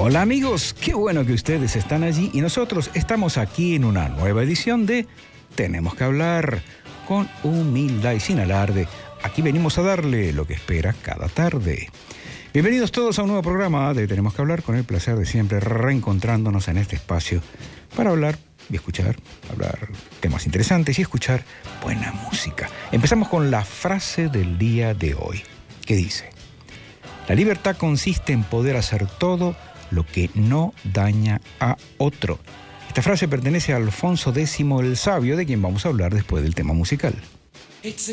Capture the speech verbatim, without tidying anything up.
Hola amigos, qué bueno que ustedes están allí y nosotros estamos aquí en una nueva edición de Tenemos que hablar, con humildad y sin alarde. Aquí venimos a darle lo que espera cada tarde. Bienvenidos todos a un nuevo programa de Tenemos que hablar, con el placer de siempre reencontrándonos en este espacio para hablar y escuchar, hablar temas interesantes y escuchar buena música. Empezamos con la frase del día de hoy, que dice: la libertad consiste en poder hacer todo lo que no daña a otro. Esta frase pertenece a Alfonso X el Sabio, de quien vamos a hablar después del tema musical.